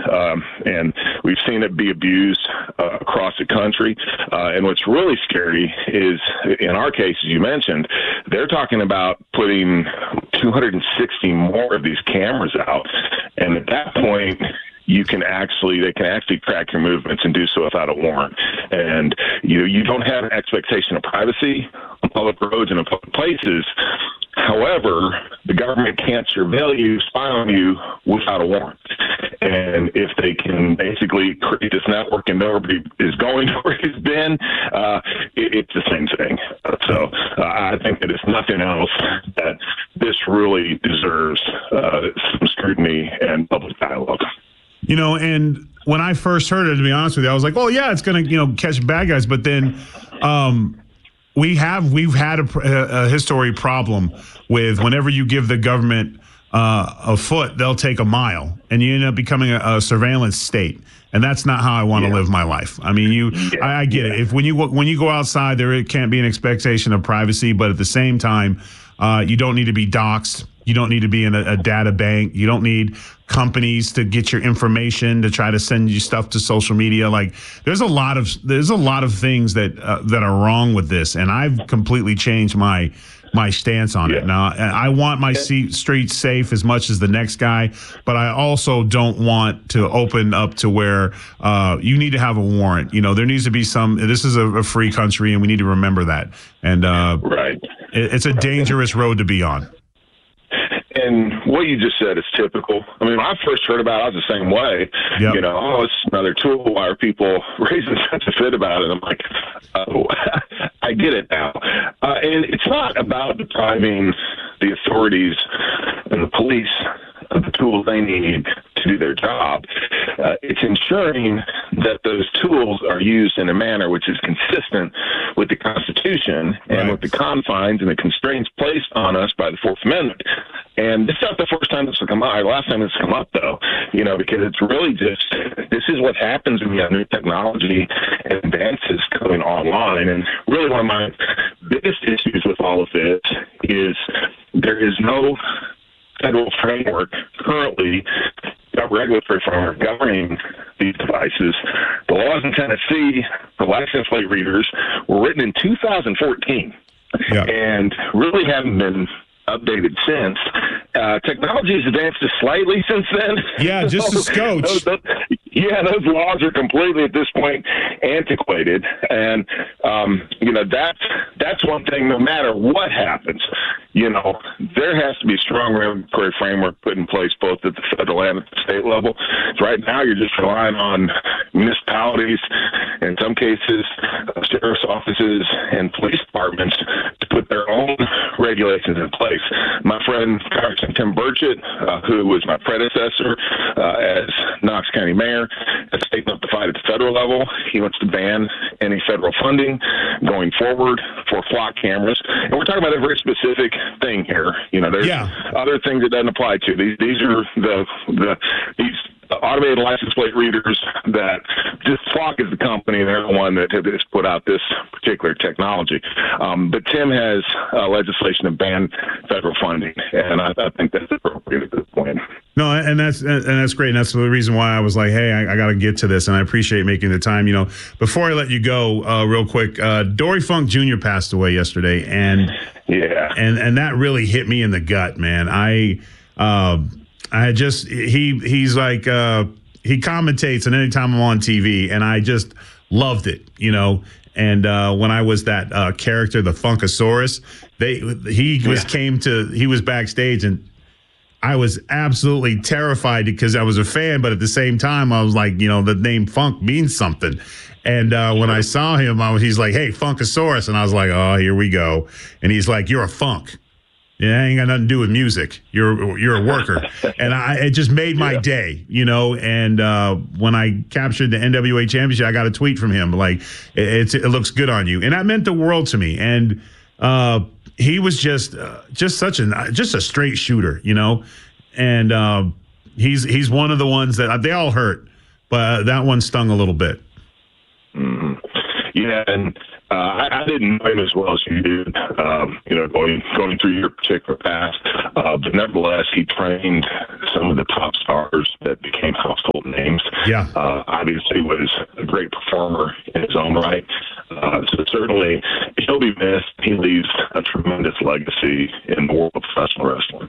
and we've seen it be abused across the country. And what's really scary is, in our case, as you mentioned, they're talking about putting 260 more of these cameras out, and at that point, they can actually track your movements and do so without a warrant. And you don't have an expectation of privacy on public roads and in public places. However, the government can't surveil you, spy on you without a warrant. And if they can basically create this network and nobody is going where it's been, it's the same thing. So I think that it's nothing else that this really deserves some scrutiny and public dialogue. And when I first heard it, to be honest with you, I was like, "Oh yeah, it's going to catch bad guys." But then we've had a history problem with whenever you give the government a foot, they'll take a mile, and you end up becoming a surveillance state. And that's not how I want to live my life. I mean, I get it. If when you go outside, there can't be an expectation of privacy, but at the same time, you don't need to be doxxed. You don't need to be in a data bank. You don't need companies to get your information to try to send you stuff to social media. Like there's a lot of things that are wrong with this, and I've completely changed my stance on it. Now, I want my streets safe as much as the next guy, but I also don't want to open up to where you need to have a warrant. There needs to be this is a free country, and we need to remember that. And right. It's a dangerous road to be on. And what you just said is typical. I mean, when I first heard about it, I was the same way. Yep. It's another tool. Why are people raising such a fit about it? I'm like, oh, I get it now. And it's not about depriving the authorities and the police of the tools they need to do their job. It's ensuring that those tools are used in a manner which is consistent with the Constitution and with the confines and the constraints placed on us by the Fourth Amendment. And this is not the first time this will come up. Last time it's come up, though, because it's really just, this is what happens when you have new technology and advances coming online. And really one of my biggest issues with all of this is there is no federal framework currently, a regulatory framework governing these devices. The laws in Tennessee for license plate readers were written in 2014 and really haven't been updated since. Technology has advanced just slightly since then. Yeah, just a scotch. Those laws are completely at this point antiquated, and that's one thing. No matter what happens, there has to be a strong regulatory framework put in place both at the federal and at the state level. So right now, you're just relying on municipalities, in some cases, sheriff's offices and police departments to put their own regulations in place. My friend Congressman Tim Burchett, who was my predecessor as Knox County Mayor, has taken up the fight at the federal level. He wants to ban any federal funding going forward for flock cameras. And we're talking about a very specific thing here. There's other things it doesn't apply to. These are these automated license plate readers that just Flock is the company. They're the one that has put out this particular technology. But Tim has legislation to ban federal funding, and I think that's appropriate at this point. No, and that's great. And that's the reason why I was like, hey, I got to get to this, and I appreciate making the time. Before I let you go, real quick, Dory Funk Jr. passed away yesterday, and that really hit me in the gut, man. He's like, he commentates and anytime I'm on TV, and I just loved it, And when I was that character, the Funkasaurus, he was backstage, and I was absolutely terrified because I was a fan, but at the same time, I was like, the name Funk means something. And when I saw him, he's like, hey, Funkasaurus. And I was like, oh, here we go. And he's like, you're a funk. Yeah, ain't got nothing to do with music. You're a worker. And it just made my day, And when I captured the NWA championship, I got a tweet from him like, it looks good on you. And that meant the world to me. And he was just a straight shooter, And he's one of the ones that they all hurt, but that one stung a little bit. Mm-hmm. Yeah, and I didn't know him as well as you did, going through your particular past. But nevertheless, he trained some of the top stars that became household names obviously was a great performer in his own right. So certainly he'll be missed. He leaves a tremendous legacy in the world of professional wrestling.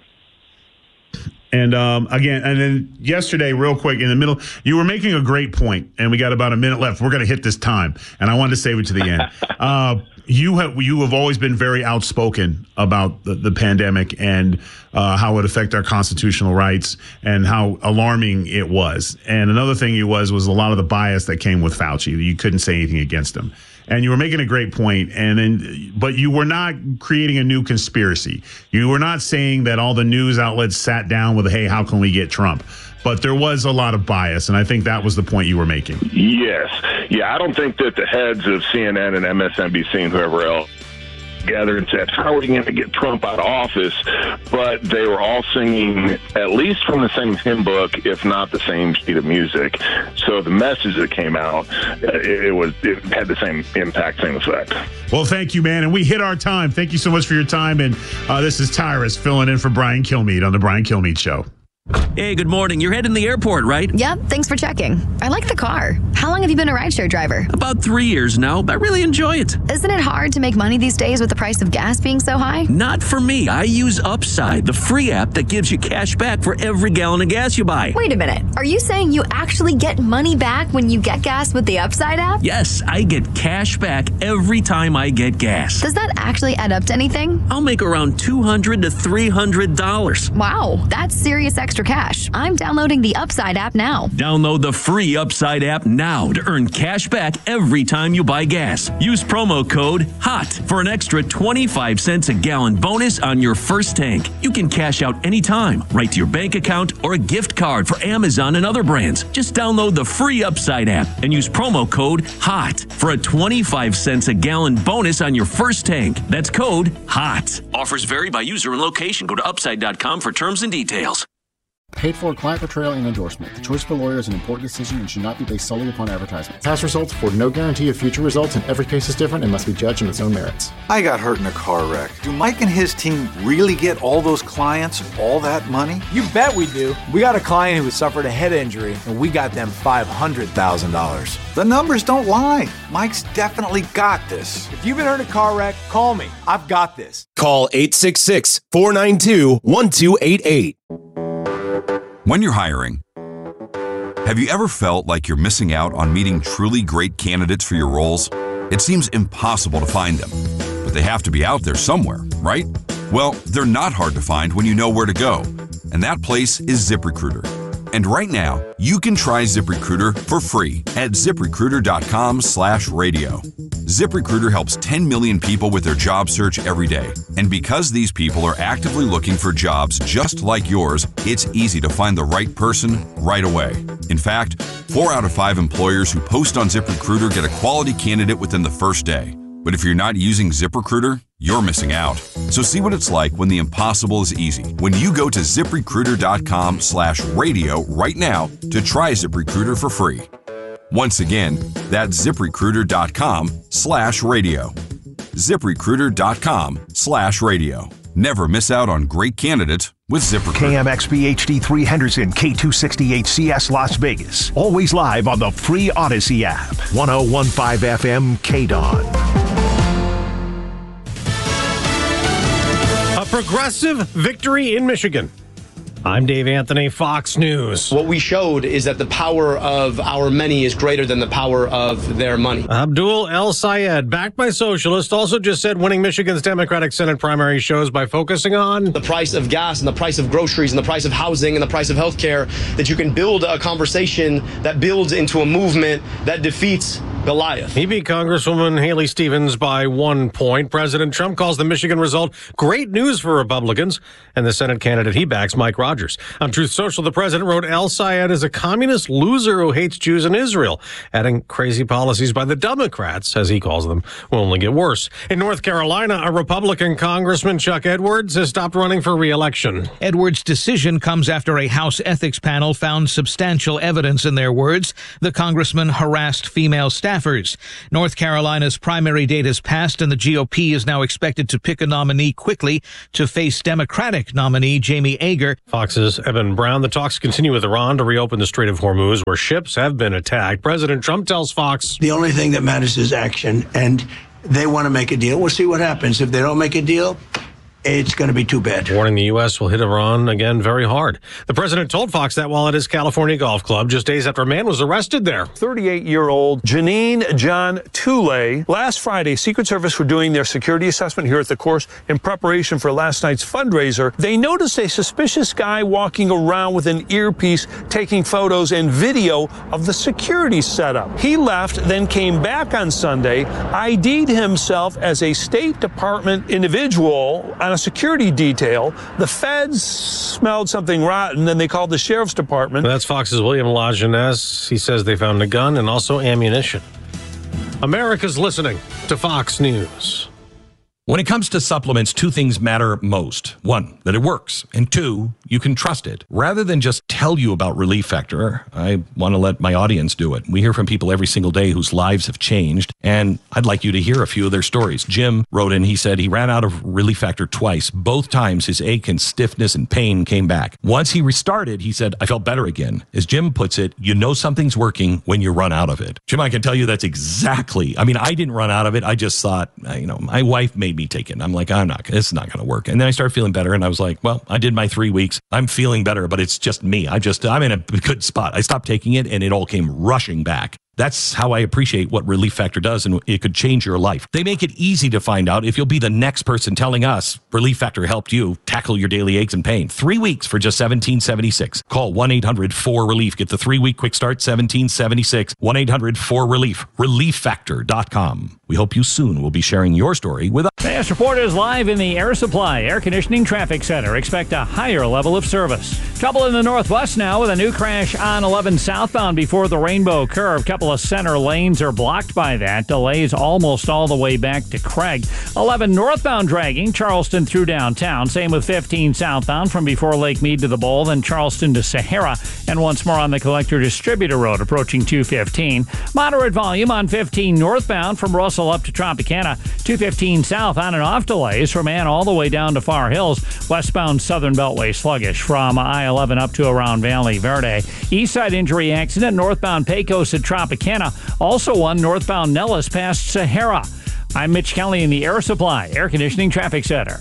And again, and then yesterday, real quick, in the middle, you were making a great point, and we got about a minute left. We're going to hit this time, and I wanted to save it to the end. You have always been very outspoken about the pandemic and how it affected our constitutional rights and how alarming it was. And another thing was a lot of the bias that came with Fauci. You couldn't say anything against him. And you were making a great point, but you were not creating a new conspiracy. You were not saying that all the news outlets sat down with, hey, how can we get Trump? But there was a lot of bias, and I think that was the point you were making. Yes. Yeah, I don't think that the heads of CNN and MSNBC and whoever else together and said, how are we going to get Trump out of office? But they were all singing at least from the same hymn book, if not the same sheet of music. So the message that came out, it had the same impact, same effect. Well, thank you, man. And we hit our time. Thank you so much for your time. And this is Tyrus filling in for Brian Kilmeade on The Brian Kilmeade Show. Hey, good morning. You're heading to the airport, right? Yep, thanks for checking. I like the car. How long have you been a rideshare driver? About 3 years now, but I really enjoy it. Isn't it hard to make money these days with the price of gas being so high? Not for me. I use Upside, the free app that gives you cash back for every gallon of gas you buy. Wait a minute. Are you saying you actually get money back when you get gas with the Upside app? Yes, I get cash back every time I get gas. Does that actually add up to anything? I'll make around $200 to $300. Wow, that's serious extra cash. I'm downloading the Upside app now. Download the free Upside app now to earn cash back every time you buy gas. Use promo code HOT for an extra 25 cents a gallon bonus on your first tank. You can cash out anytime, right to your bank account or a gift card for Amazon and other brands. Just download the free Upside app and use promo code HOT for a 25 cents a gallon bonus on your first tank. That's code HOT. Offers vary by user and location. Go to upside.com for terms and details. Paid for client portrayal and endorsement. The choice of a lawyer is an important decision and should not be based solely upon advertisement. Past results afford no guarantee of future results, and every case is different and must be judged on its own merits. I got hurt in a car wreck. Do Mike and his team really get all those clients all that money? You bet we do. We got a client who suffered a head injury, and we got them $500,000. The numbers don't lie. Mike's definitely got this. If you've been hurt in a car wreck, call me. I've got this. Call 866-492-1288. When you're hiring, have you ever felt like you're missing out on meeting truly great candidates for your roles? It seems impossible to find them, but they have to be out there somewhere, right? Well, they're not hard to find when you know where to go, and that place is ZipRecruiter. And right now, you can try ZipRecruiter for free at ZipRecruiter.com/radio. ZipRecruiter helps 10 million people with their job search every day. And because these people are actively looking for jobs just like yours, it's easy to find the right person right away. In fact, 4 out of 5 employers who post on ZipRecruiter get a quality candidate within the first day. But if you're not using ZipRecruiter, you're missing out. So see what it's like when the impossible is easy. When you go to ZipRecruiter.com/radio right now to try ZipRecruiter for free. Once again, that's ZipRecruiter.com/radio. ZipRecruiter.com/radio. Never miss out on great candidates with ZipRecruiter. KMXB HD3 Henderson, K268CS Las Vegas. Always live on the free Odyssey app. 1015 FM KDON. A progressive victory in Michigan. I'm Dave Anthony, Fox News. What we showed is that the power of our many is greater than the power of their money. Abdul El Sayed, backed by socialists, also just said winning Michigan's Democratic Senate primary shows by focusing on the price of gas and the price of groceries and the price of housing and the price of health care, that you can build a conversation that builds into a movement that defeats Goliath. He beat Congresswoman Haley Stevens by 1 point. President Trump calls the Michigan result great news for Republicans, and the Senate candidate he backs, Mike Rogers. On Truth Social, the president wrote El Sayed is a communist loser who hates Jews and Israel, adding crazy policies by the Democrats, as he calls them, will only get worse. In North Carolina, a Republican Congressman, Chuck Edwards, has stopped running for re-election. Edwards' decision comes after a House ethics panel found substantial evidence, in their words. The congressman harassed female staff staffers. North Carolina's primary date has passed, and the GOP is now expected to pick a nominee quickly to face Democratic nominee Jamie Ager. Fox's Evan Brown. The talks continue with Iran to reopen the Strait of Hormuz, where ships have been attacked. President Trump tells Fox, the only thing that matters is action, and they want to make a deal. We'll see what happens. If they don't make a deal, it's going to be too bad. Warning the U.S. will hit Iran again very hard. The president told Fox that while at his California golf club just days after a man was arrested there. 38-year-old Janine John Tooley. Last Friday, Secret Service were doing their security assessment here at the course in preparation for last night's fundraiser. They noticed a suspicious guy walking around with an earpiece, taking photos and video of the security setup. He left, then came back on Sunday, ID'd himself as a State Department individual on a security detail. The feds smelled something rotten, and they called the sheriff's department. That's Fox's William Lajeunesse. He says they found a gun and also ammunition. America's listening to Fox News. When it comes to supplements, two things matter most. One, that it works. And two, you can trust it. Rather than just tell you about Relief Factor, I want to let my audience do it. We hear from people every single day whose lives have changed, and I'd like you to hear a few of their stories. Jim wrote in, he said he ran out of Relief Factor twice. Both times his ache and stiffness and pain came back. Once he restarted, he said, I felt better again. As Jim puts it, you know something's working when you run out of it. Jim, I can tell you that's exactly, I didn't run out of it. I just thought, my wife made me take it. I'm like, it's not going to work. And then I started feeling better, and I was like, well, I did my 3 weeks. I'm feeling better, but it's just me. I'm in a good spot. I stopped taking it, and it all came rushing back. That's how I appreciate what Relief Factor does, and it could change your life. They make it easy to find out if you'll be the next person telling us Relief Factor helped you tackle your daily aches and pain. 3 weeks for just $17.76. Call 1-800-4RELIEF. Get the 3-week quick start, $17.76. 1-800-4RELIEF. ReliefFactor.com. We hope you soon will be sharing your story with us. Fast Report is live in the Air Supply Air Conditioning Traffic Center. Expect a higher level of service. Trouble in the Northwest now with a new crash on 11 southbound before the Rainbow Curve. Couple of center lanes are blocked by that. Delays almost all the way back to Craig. 11 northbound dragging Charleston through downtown. Same with 15 southbound from before Lake Mead to the Bowl, then Charleston to Sahara. And once more on the Collector Distributor Road approaching 215. Moderate volume on 15 northbound from Russell up to Tropicana. 215 south on and off delays from Ann all the way down to Far Hills. Westbound Southern Beltway sluggish from I-11 up to around Valley Verde. Eastside injury accident northbound Pecos at Tropicana. Also one northbound Nellis past Sahara. I'm Mitch Kelly in the Air Supply Air Conditioning Traffic Center.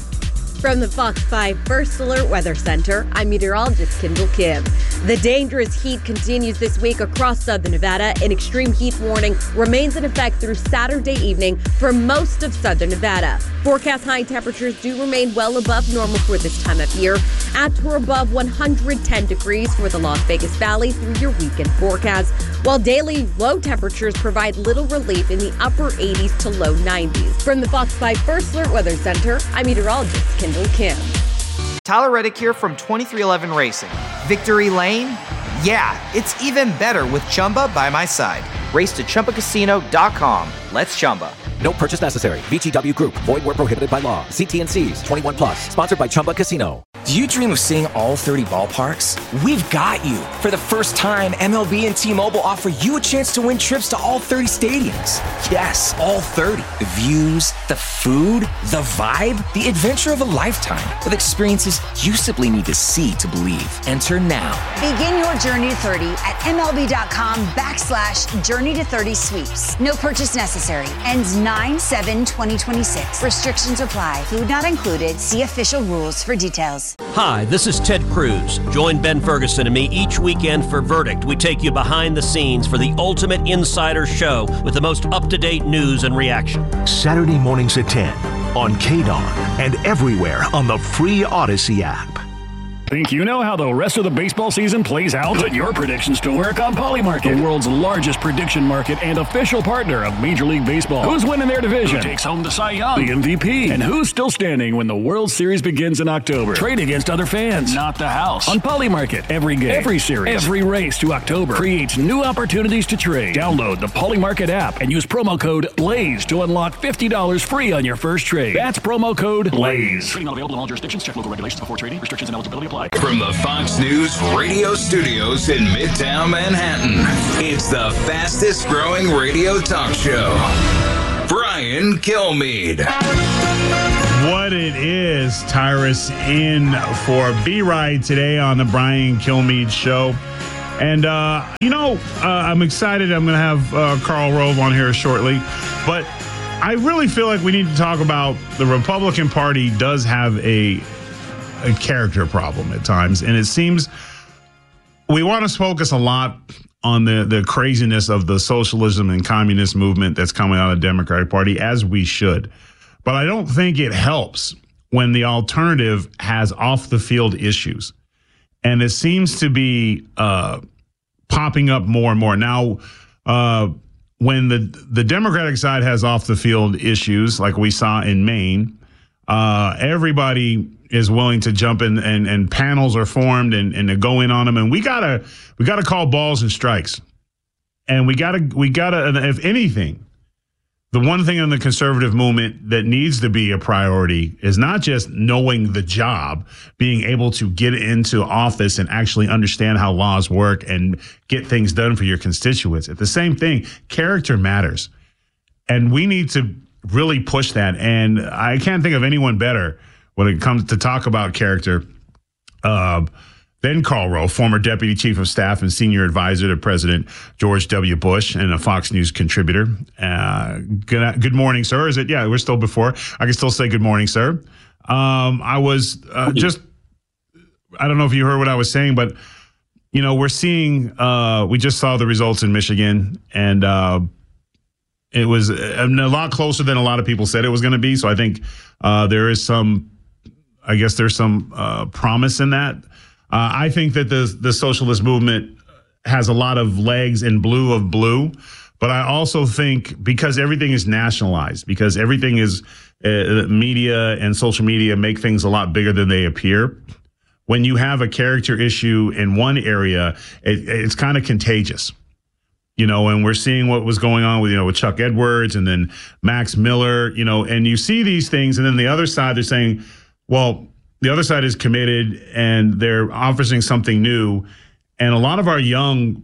From the Fox 5 First Alert Weather Center, I'm meteorologist Kendall Kim. The dangerous heat continues this week across southern Nevada. An extreme heat warning remains in effect through Saturday evening for most of southern Nevada. Forecast high temperatures do remain well above normal for this time of year, at or above 110 degrees for the Las Vegas Valley through your weekend forecast, while daily low temperatures provide little relief in the upper 80s to low 90s. From the Fox 5 First Alert Weather Center, I'm meteorologist Kendall Kim. Tyler Reddick here from 23XI Racing. Victory Lane? Yeah, it's even better with Chumba by my side. Race to ChumbaCasino.com. Let's Chumba. No purchase necessary. VGW Group. Void where prohibited by law. See T&Cs. 21 plus. Sponsored by Chumba Casino. Do you dream of seeing all 30 ballparks? We've got you. For the first time, MLB and T-Mobile offer you a chance to win trips to all 30 stadiums. Yes, all 30. The views, the food, the vibe, the adventure of a lifetime. With experiences you simply need to see to believe. Enter now. Begin your journey to 30 at MLB.com/Journey to 30 Sweeps. No purchase necessary. Ends 9/7/2026. Restrictions apply. Food not included. See official rules for details. Hi, this is Ted Cruz. Join Ben Ferguson and me each weekend for Verdict. We take you behind the scenes for the ultimate insider show with the most up-to-date news and reaction. Saturday mornings at 10 on KDON and everywhere on the free Odyssey app. Think you know how the rest of the baseball season plays out? Put your predictions to work on Polymarket, the world's largest prediction market and official partner of Major League Baseball. Who's winning their division? Who takes home the Cy Young, the MVP? And who's still standing when the World Series begins in October? Trade against other fans, not the house. On Polymarket, every game, every series, every race to October creates new opportunities to trade. Download the Polymarket app and use promo code BLAZE to unlock $50 free on your first trade. That's promo code BLAZE. Trading not available in all jurisdictions. Check local regulations before trading. Restrictions and eligibility apply. like. From the Fox News radio studios in Midtown Manhattan, it's the fastest growing radio talk show. Brian Kilmeade. What it is, Tyrus in for B-Ride today on the Brian Kilmeade Show. And, I'm excited. I'm going to have Karl Rove on here shortly. But I really feel like we need to talk about the Republican Party does have a character problem at times. And it seems we want to focus a lot on the craziness of the socialism and communist movement that's coming out of the Democratic Party, as we should. But I don't think it helps when the alternative has off-the-field issues. And it seems to be popping up more and more. Now, when the Democratic side has off-the-field issues, like we saw in Maine, everybody is willing to jump in, and panels are formed and to go in on them. And we gotta call balls and strikes. And we gotta, if anything, the one thing in the conservative movement that needs to be a priority is not just knowing the job, being able to get into office and actually understand how laws work and get things done for your constituents. At the same thing, character matters. And we need to really push that. And I can't think of anyone better when it comes to talk about character than Karl Rove, former Deputy Chief of Staff and Senior Advisor to President George W. Bush and a Fox News contributor. Good morning, sir. Is it? Yeah, we're still before. I can still say good morning, sir. I was I don't know if you heard what I was saying, but, we're seeing, we just saw the results in Michigan, and it was a lot closer than a lot of people said it was going to be. So I think there's some promise in that. I think that the socialist movement has a lot of legs in blue, but I also think because everything is nationalized, because everything is media and social media make things a lot bigger than they appear. When you have a character issue in one area, it's kind of contagious. And we're seeing what was going on with Chuck Edwards and then Max Miller, and you see these things. And then the other side, they're saying, well, the other side is committed and they're offering something new. And a lot of our young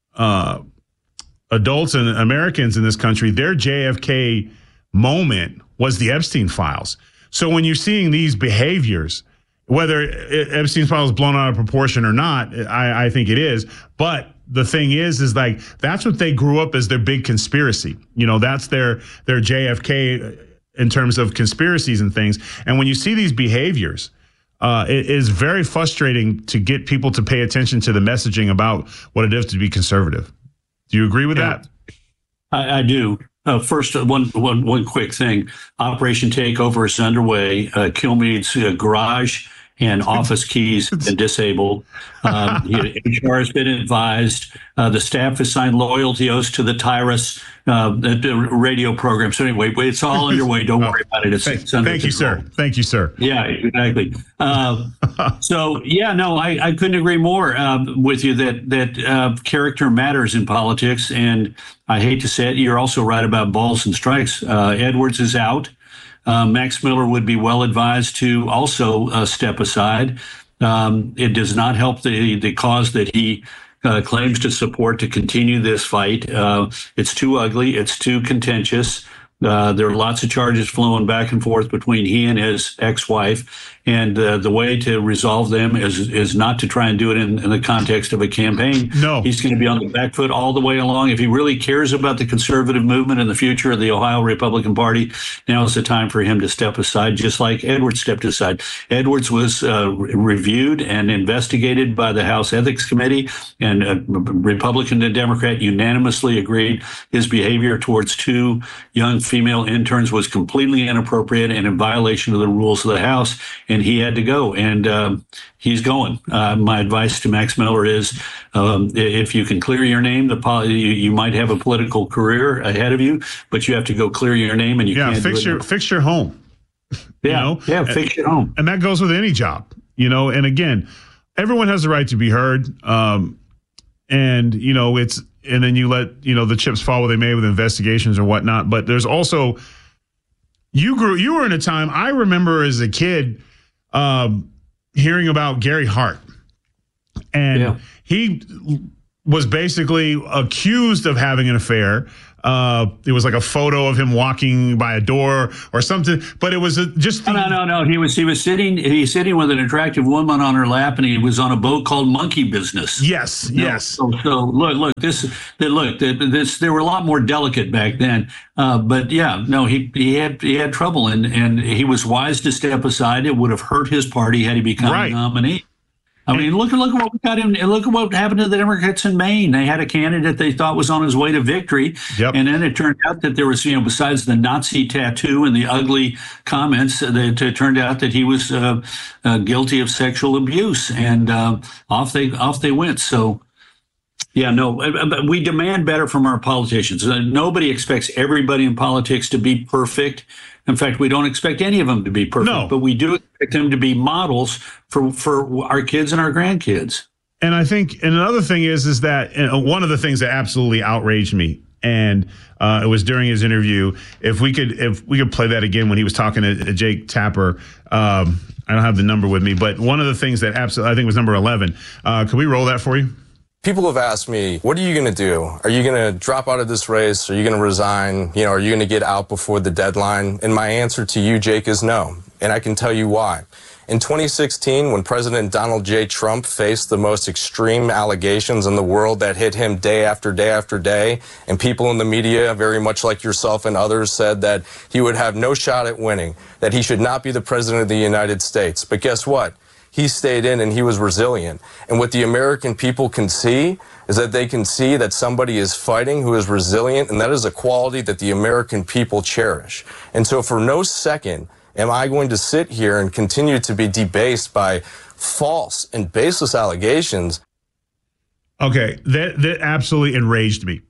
adults and Americans in this country, their JFK moment was the Epstein files. So when you're seeing these behaviors, whether Epstein's files is blown out of proportion or not, I think it is. But the thing is like, that's what they grew up as their big conspiracy. That's their JFK in terms of conspiracies and things. And when you see these behaviors, it is very frustrating to get people to pay attention to the messaging about what it is to be conservative. Do you agree with that? I do. First, one quick thing. Operation Takeover is underway. Kilmeade's garage and office keys have been disabled. HR has been advised. The staff has signed loyalty oaths to the Tyrus radio program. So anyway, it's all underway. Don't worry about it. It's under Thank you, sir. Thank you, sir. Yeah, exactly. I couldn't agree more with you that character matters in politics. And I hate to say it, you're also right about balls and strikes. Edwards is out. Max Miller would be well advised to also step aside. It does not help the cause that he claims to support to continue this fight. It's too ugly. It's too contentious. There are lots of charges flowing back and forth between he and his ex-wife. And the way to resolve them is not to try and do it in the context of a campaign. No. He's going to be on the back foot all the way along. If he really cares about the conservative movement and the future of the Ohio Republican Party, now is the time for him to step aside, just like Edwards stepped aside. Edwards was reviewed and investigated by the House Ethics Committee, and Republican and Democrat unanimously agreed his behavior towards two young female interns was completely inappropriate and in violation of the rules of the House. And he had to go, and he's going. My advice to Max Miller is, if you can clear your name, you might have a political career ahead of you, but you have to go clear your name, and you can't fix your home. Fix your home, and that goes with any job. And again, everyone has the right to be heard, and then you let the chips fall where they may with investigations or whatnot. But there's also you were in a time I remember as a kid. hearing about Gary Hart. And he was basically accused of having an affair. It was like a photo of him walking by a door or something, but it was just no. He was sitting with an attractive woman on her lap, and he was on a boat called Monkey Business. Yes. So look, there were a lot more delicate back then. But yeah, no, he had trouble, and he was wise to step aside. It would have hurt his party had he become a nominee. I mean, look at what we got in. Look at what happened to the Democrats in Maine. They had a candidate they thought was on his way to victory, and then it turned out that there was, besides the Nazi tattoo and the ugly comments, it turned out that he was guilty of sexual abuse, and off they went. So. Yeah, no, we demand better from our politicians. Nobody expects everybody in politics to be perfect. In fact, we don't expect any of them to be perfect, but we do expect them to be models for our kids and our grandkids. And I think, and another thing is that one of the things that absolutely outraged me, and it was during his interview. If we could play that again when he was talking to Jake Tapper. I don't have the number with me, but one of the things that absolutely, I think was number 11. Could we roll that for you? People have asked me, what are you going to do? Are you going to drop out of this race? Are you going to resign? Are you going to get out before the deadline? And my answer to you, Jake, is no. And I can tell you why. In 2016, when President Donald J. Trump faced the most extreme allegations in the world that hit him day after day after day, and people in the media, very much like yourself and others, said that he would have no shot at winning, that he should not be the president of the United States. But guess what? He stayed in and he was resilient. And what the American people can see is that they can see that somebody is fighting who is resilient, and that is a quality that the American people cherish. And so for no second am I going to sit here and continue to be debased by false and baseless allegations. Okay, that absolutely enraged me.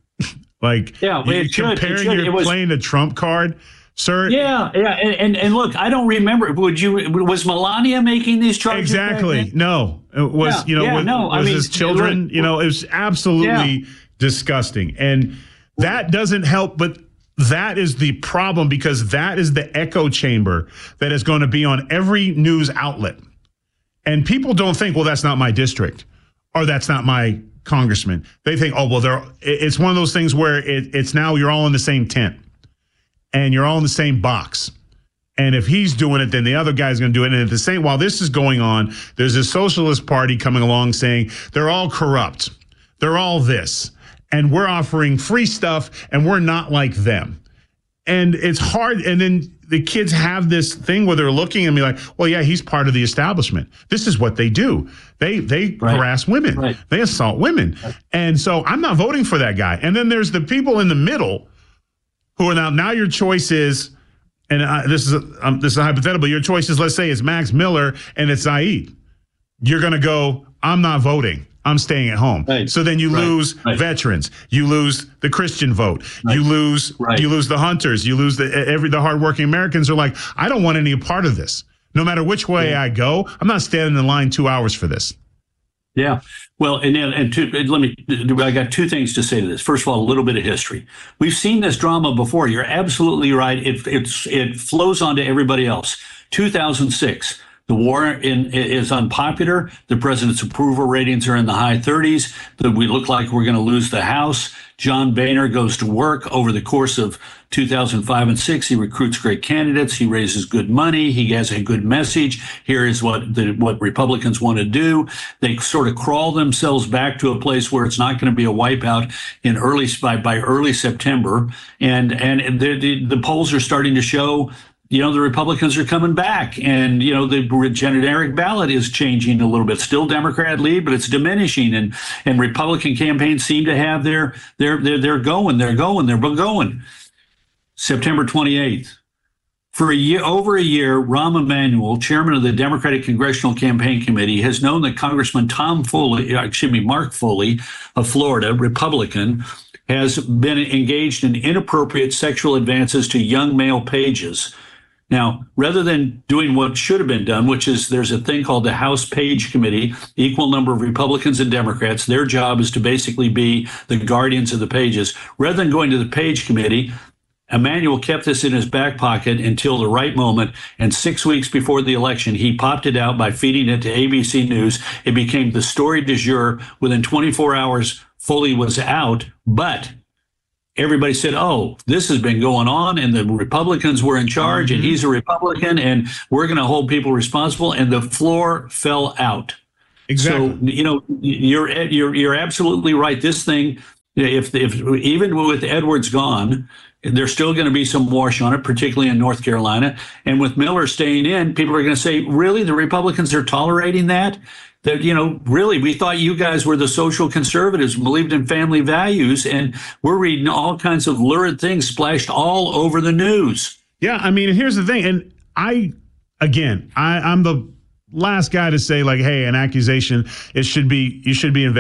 Comparing your playing the Trump card. Sir, and look, I don't remember. Was Melania making these charges? Exactly. No, it was. His children. It was absolutely disgusting, and that doesn't help. But that is the problem, because that is the echo chamber that is going to be on every news outlet, and people don't think, well, that's not my district, or that's not my congressman. They think, oh, well, it's one of those things where it's now you're all in the same tent. And you're all in the same box. And if he's doing it, then the other guy's going to do it. And while this is going on, there's a socialist party coming along saying they're all corrupt. They're all this. And we're offering free stuff, and we're not like them. And it's hard. And then the kids have this thing where they're looking and be like, well, yeah, he's part of the establishment. This is what they do. They harass women. Right. They assault women. Right. And so I'm not voting for that guy. And then there's the people in the middle who are now your choice is, and this is a hypothetical, your choice is, let's say it's Max Miller and it's Saeed. You're going to go, I'm not voting. I'm staying at home. Right. So then you lose veterans. You lose the Christian vote. Right. You lose the hunters. You lose the hardworking Americans are like, I don't want any part of this. No matter which way I go, I'm not standing in line 2 hours for this. Yeah. Well, I got two things to say to this. First of all, a little bit of history. We've seen this drama before. You're absolutely right. It flows on to everybody else. 2006. The war is unpopular. The president's approval ratings are in the high 30s. We look like we're going to lose the House. John Boehner goes to work over the course of 2005 and 6. He recruits great candidates. He raises good money. He has a good message. Here is what Republicans want to do. They sort of crawl themselves back to a place where it's not going to be a wipeout by early September. And the polls are starting to show, the Republicans are coming back, and, the generic ballot is changing a little bit. Still Democrat lead, but it's diminishing, and Republican campaigns seem to have they're going. September 28th. For over a year, Rahm Emanuel, chairman of the Democratic Congressional Campaign Committee, has known that Congressman Mark Foley of Florida, Republican, has been engaged in inappropriate sexual advances to young male pages. Now, rather than doing what should have been done, which is there's a thing called the House Page Committee, equal number of Republicans and Democrats. Their job is to basically be the guardians of the pages. Rather than going to the Page Committee, Emanuel kept this in his back pocket until the right moment, and 6 weeks before the election, he popped it out by feeding it to ABC News. It became the story du jour. Within 24 hours, Foley was out, but everybody said, oh, this has been going on, and the Republicans were in charge, and he's a Republican, and we're going to hold people responsible, and the floor fell out. Exactly. So, you're absolutely right. This thing, if even with Edwards gone, there's still going to be some wash on it, particularly in North Carolina. And with Miller staying in, people are going to say, really, the Republicans are tolerating that? That, really, we thought you guys were the social conservatives, believed in family values, and we're reading all kinds of lurid things splashed all over the news. Yeah, I mean, here's the thing. And I'm the last guy to say, like, hey, an accusation, you should be investigated.